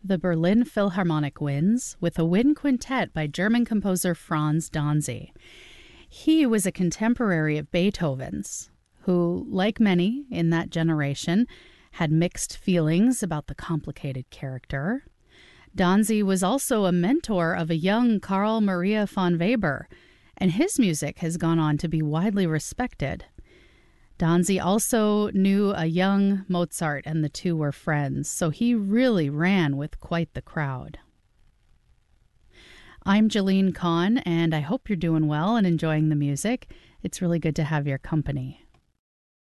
The Berlin Philharmonic Winds with a wind quintet by German composer Franz Danzy. He was a contemporary of Beethoven's, who, like many in that generation, had mixed feelings about the complicated character. Danzy was also a mentor of a young Carl Maria von Weber, and his music has gone on to be widely respected. Danzy also knew a young Mozart, and the two were friends, so he really ran with quite the crowd. I'm Jalene Kahn, and I hope you're doing well and enjoying the music. It's really good to have your company.